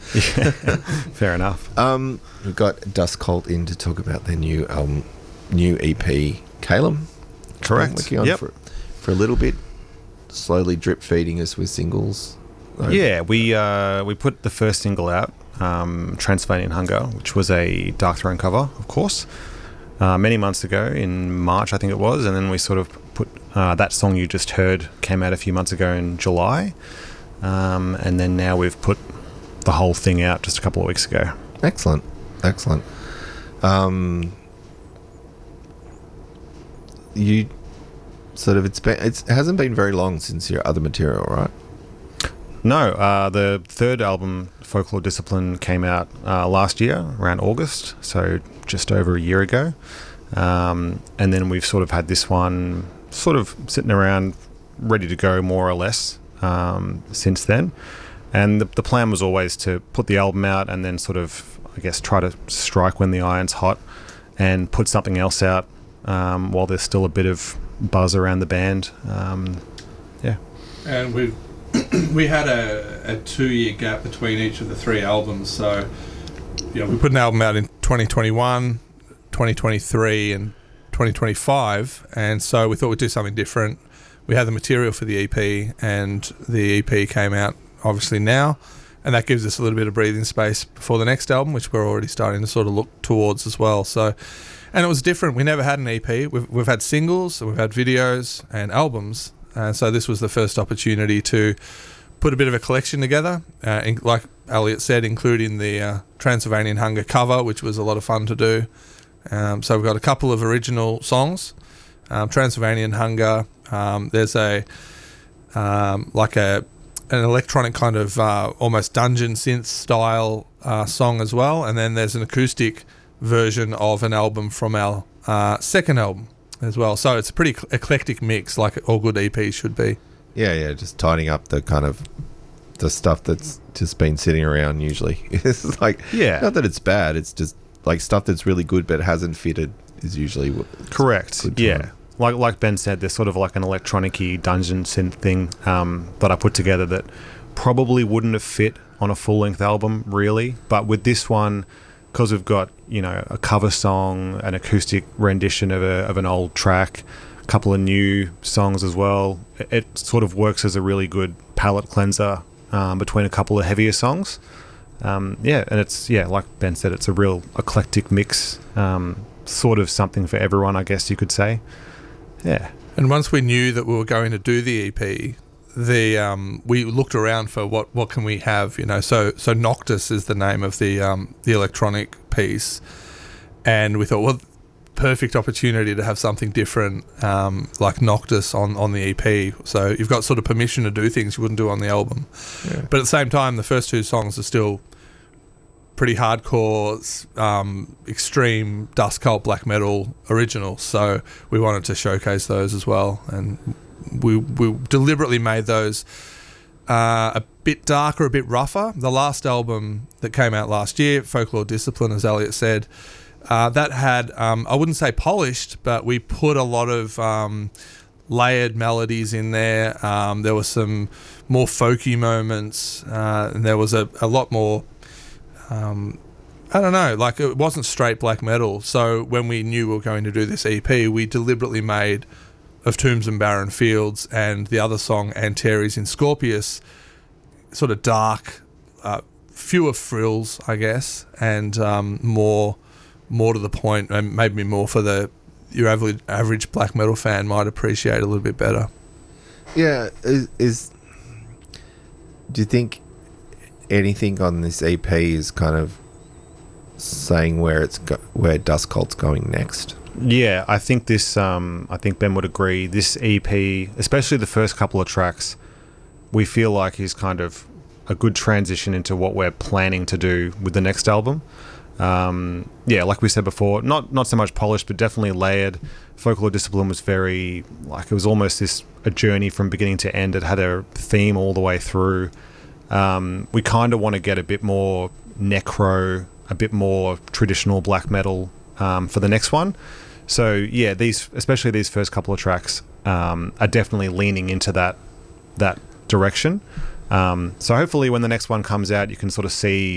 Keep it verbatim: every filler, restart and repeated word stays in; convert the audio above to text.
Fair enough. Um, we've got Dust Cult in to talk about their new album, new E P, Calum. Correct. Working on yep. for, for a little bit, slowly drip feeding us with singles. Though. Yeah, we uh, we put the first single out, um, Transylvanian Hunger, which was a Dark Throne cover, of course, uh, many months ago in March, I think it was, and then we sort of put uh, that song you just heard came out a few months ago in July, um, and then now we've put the whole thing out just a couple of weeks ago. Excellent, excellent. Um, you sort of it's been it's, it hasn't been very long since your other material, right? No, uh, the third album, Folklore Discipline, came out uh, last year, around August, so just over a year ago. Um, and then we've sort of had this one sort of sitting around ready to go, more or less, um, since then. And the, the plan was always to put the album out and then sort of, I guess, try to strike when the iron's hot and put something else out um, while there's still a bit of buzz around the band. Um, yeah. And we've we had a, a two-year gap between each of the three albums, so you know, we put an album out in twenty twenty-one, twenty twenty-three and twenty twenty-five, and so we thought we'd do something different. We had the material for the E P, and the E P came out obviously now, and that gives us a little bit of breathing space before the next album, which we're already starting to sort of look towards as well. So, and it was different. We never had an E P. We've, we've had singles, we've had videos and albums. Uh, so this was the first opportunity to put a bit of a collection together, uh, in, like Elliot said, including the uh, Transylvanian Hunger cover, which was a lot of fun to do. Um, so we've got a couple of original songs. Um, Transylvanian Hunger, um, there's a um, like a an electronic kind of uh, almost dungeon synth style uh, song as well, and then there's an acoustic version of an album from our uh, second album as well. So it's a pretty eclectic mix, like all good E Ps should be. Yeah, yeah, just tidying up the kind of the stuff that's just been sitting around usually. It's like, yeah. Not that it's bad, it's just like stuff that's really good but hasn't fitted is usually what correct. Yeah. Time. Like like Ben said, there's sort of like an electronic-y dungeon synth thing um, that I put together that probably wouldn't have fit on a full-length album, really. But with this one, because we've got, you know, a cover song, an acoustic rendition of a of an old track, a couple of new songs as well, it, it sort of works as a really good palate cleanser um, between a couple of heavier songs. Um, yeah, and it's, yeah, like Ben said, it's a real eclectic mix, um, sort of something for everyone, I guess you could say. Yeah. And once we knew that we were going to do the E P, the um, we looked around for what, what can we have, you know. So so Noctis is the name of the um, the electronic piece, and we thought, well, perfect opportunity to have something different, um, like Noctis on, on the E P. So you've got sort of permission to do things you wouldn't do on the album. Yeah. But at the same time, the first two songs are still pretty hardcore, um, extreme dust cult black metal originals. So we wanted to showcase those as well, and we we deliberately made those uh, a bit darker, a bit rougher. The last album that came out last year, Folklore Discipline, as Elliot said, uh, that had um, I wouldn't say polished, but we put a lot of um, layered melodies in there. Um, there were some more folky moments, uh, and there was a, a lot more. Um, I don't know, like it wasn't straight black metal. So when we knew we were going to do this E P, we deliberately made Of Tombs and Barren Fields and the other song Antares in Scorpius sort of dark, uh, fewer frills, I guess, and um, more more to the point, and maybe more for the your average, average black metal fan might appreciate a little bit better. Yeah, is, is do you think anything on this E P is kind of saying where it's go- where Dust Cult's going next? Yeah, I think this. Um, I think Ben would agree. This E P, especially the first couple of tracks, we feel like is kind of a good transition into what we're planning to do with the next album. Um, yeah, like we said before, not not so much polished, but definitely layered. Folklore Discipline was very like it was almost this a journey from beginning to end. It had a theme all the way through. Um, we kind of want to get a bit more necro, a bit more traditional black metal um, for the next one. So yeah, these, especially these first couple of tracks, um, are definitely leaning into that that direction. Um, so hopefully, when the next one comes out, you can sort of see